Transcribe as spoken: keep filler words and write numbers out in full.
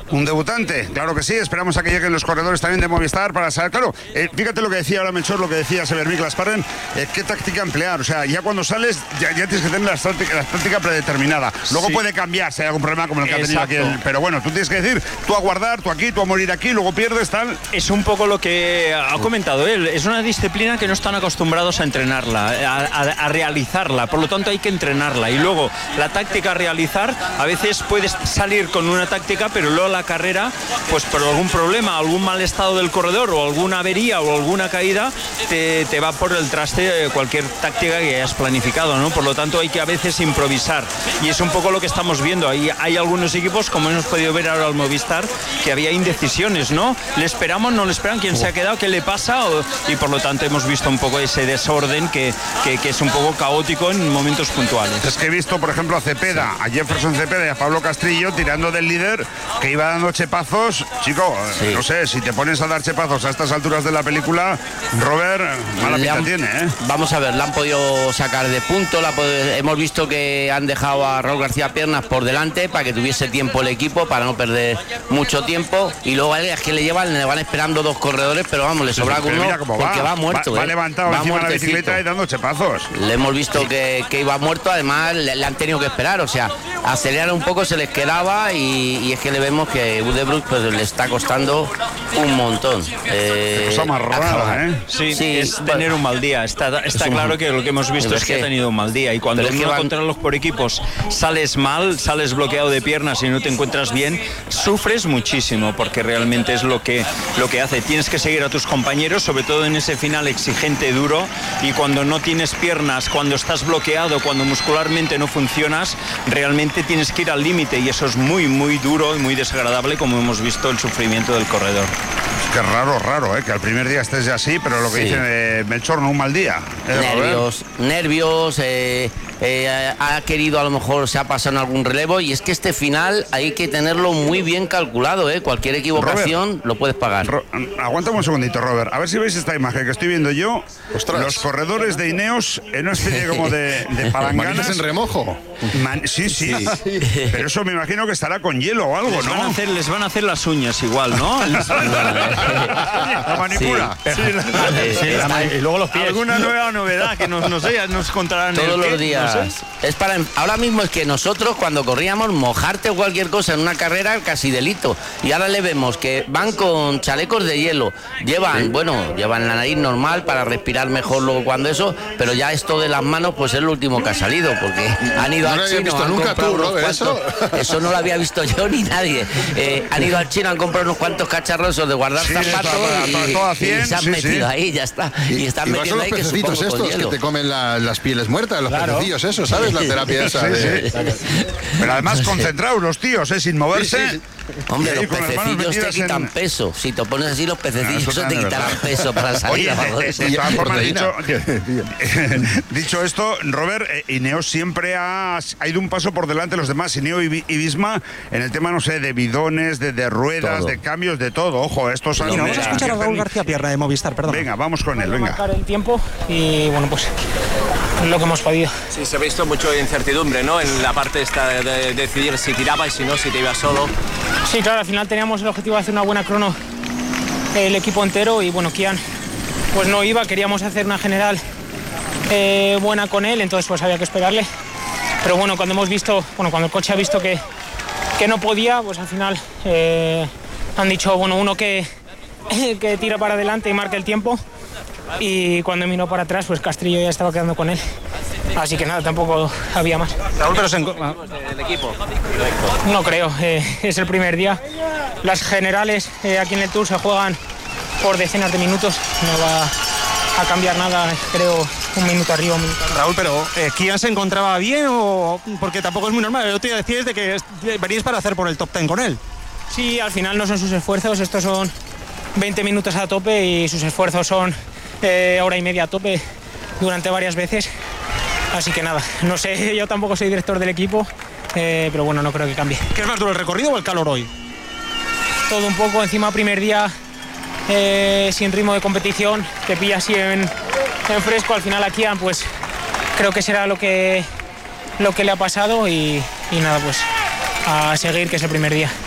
Un debutante, claro que sí, esperamos a que lleguen los corredores también de Movistar para saber, claro, eh, fíjate lo que decía ahora Melchor, lo que decía Severmic Lasparren, eh, qué táctica emplear, o sea, ya cuando sales ya, ya tienes que tener la táctica, la táctica predeterminada, luego sí. puede cambiar si hay algún problema como el que Exacto. ha tenido aquí, el, pero bueno, tú tienes que decir, tú a guardar, tú aquí, tú a morir aquí, luego pierdes, tal. Es un poco lo que ha comentado él, es una disciplina que no están acostumbrados a entrenarla, a, a, a realizarla, por lo tanto hay que entrenarla, y luego la táctica a realizar, a veces puedes salir con una táctica, pero luego la carrera, pues por algún problema, algún mal estado del corredor o alguna avería o alguna caída, te, te va por el traste cualquier táctica que hayas planificado, ¿no? Por lo tanto hay que a veces improvisar, y es un poco lo que estamos viendo. Hay, hay algunos equipos, como hemos podido ver ahora al Movistar, que había indecisiones, ¿no? ¿Le esperamos, no le esperan? ¿Quién se ha quedado? ¿Qué le pasa? O, y por lo tanto hemos visto un poco ese desorden que, que, que es un poco caótico en momentos puntuales. Es que he visto, por ejemplo, a Cepeda, a Jefferson Cepeda y a Pablo Castrillo tirando del líder, que iba dando chepazos. Chico, sí. no sé, si te pones a dar chepazos a estas alturas de la película, Robert, mala pinta tiene, ¿eh? Vamos a ver, la han podido sacar de punto, la hemos visto que han dejado a Raúl García Piernas por delante para que tuviese tiempo el equipo, para no perder mucho tiempo, y luego es que le llevan, le van esperando dos corredores, pero vamos, le sobra sí, uno porque va, va muerto. Va, ¿eh? va levantado va encima de la bicicleta y dando chepazos. Le hemos visto sí. que, que iba muerto, además le, le han tenido que esperar, o sea, acelerar un poco se les quedaba, y, y es que le vemos que Udebrück pues le está costando un montón. Eh, cosa más rara, ¿eh? Sí, sí, es tener un mal día. Está, está claro un... que lo que hemos visto es que, que ha tenido un mal día, y cuando uno van... controlarlos por equipos sales mal, sales bloqueado de piernas y no te encuentras bien, sufres muchísimo, porque realmente es lo que, lo que hace. Tienes que seguir a tus compañeros, sobre todo en ese final exigente, duro, y cuando no tienes piernas, cuando estás bloqueado, cuando muscularmente no funcionas, realmente tienes que ir al límite, y eso es muy, muy duro y muy desagradable, como hemos visto el sufrimiento del corredor. Qué raro, raro, ¿eh? Que al primer día estés ya así, pero lo que sí. dice eh, Melchor, no un mal día. ¿Eh, nervios, nervios, eh, eh, ha querido, a lo mejor se ha pasado en algún relevo, y es que este final hay que tenerlo muy bien calculado, ¿eh? Cualquier equivocación Robert, lo puedes pagar. Ro aguántame un segundito, Robert, a ver si veis esta imagen que estoy viendo yo. Ostras. Los corredores de Ineos en una especie como de, de palanganas. en remojo. Man sí, sí, sí, pero eso me imagino que estará con hielo o algo, les ¿no? Van a hacer, les van a hacer las uñas igual, ¿no? La manicura. Sí. Sí, sí, la y luego los pies. Alguna nueva novedad que nos, no sé, nos contarán. Todos el los qué, días. No sé. Es para, ahora mismo es que nosotros cuando corríamos, mojarte o cualquier cosa en una carrera casi delito. Y ahora le vemos que van con chalecos de hielo. Llevan, sí. bueno, llevan la nariz normal para respirar mejor luego cuando eso, pero ya esto de las manos pues es lo último que ha salido, porque han ido no al lo chino, visto han nunca comprado tú, unos Robert, cuantos, eso. eso no lo había visto yo ni nadie. Eh, han ido al chino, han comprado unos cuantos cacharrosos de guardar sí, zapatos y, todo, todo cien, y se han sí, metido sí. ahí, ya está. Y, y están y metiendo ahí los que pececitos supongo estos con hielo. que te comen la, las pieles muertas, los claro. pececillos esos, ¿sabes? La terapia esa. Sí, de... sí. Pero además concentrados los tíos, ¿eh? Sin moverse. Sí, sí, sí. Hombre, los pececillos te quitan en... peso. Si te pones así, los pececillos no, te quitarán peso para salir. Oye, de todas formas, dicho, dicho esto, Robert, eh, Ineos siempre ha, ha ido un paso por delante de los demás, Ineos y, y Visma, en el tema, no sé, de bidones, de, de ruedas, todo. de cambios, de todo. Ojo, estos años. Vamos a escuchar a Raúl García Pierna de Movistar, perdón. Venga, vamos con él, venga. Marcar el tiempo y, bueno, pues lo que hemos podido. Sí, se ha visto mucho incertidumbre, ¿no? En la parte esta de, de decidir si tiraba y si no, si te ibas solo. Sí, claro, al final teníamos el objetivo de hacer una buena crono el equipo entero y bueno, Kian pues no iba, queríamos hacer una general eh, buena con él, entonces pues había que esperarle. Pero bueno, cuando hemos visto, bueno, cuando el coche ha visto que, que no podía, pues al final eh, han dicho, bueno, uno que, que tira para adelante y marque el tiempo, y cuando miró para atrás, pues Castrillo ya estaba quedando con él. Así que nada, tampoco había más. Raúl, pero se... ¿El equipo? No creo, eh, es el primer día. Las generales eh, aquí en el Tour se juegan por decenas de minutos. No va a cambiar nada, creo, un minuto arriba, un minuto arriba. Raúl, pero eh, ¿Kian se encontraba bien o...? Porque tampoco es muy normal. Yo te decía de que venís para hacer por el top ten con él. Sí, al final no son sus esfuerzos. Estos son veinte minutos a tope y sus esfuerzos son eh, hora y media a tope durante varias veces. Así que nada, no sé, yo tampoco soy director del equipo, eh, pero bueno, no creo que cambie. ¿Qué es más duro, el recorrido o el calor hoy? Todo un poco, encima primer día eh, sin ritmo de competición, te pilla así en, en fresco, al final aquí pues creo que será lo que, lo que le ha pasado y, y nada, pues a seguir, que es el primer día.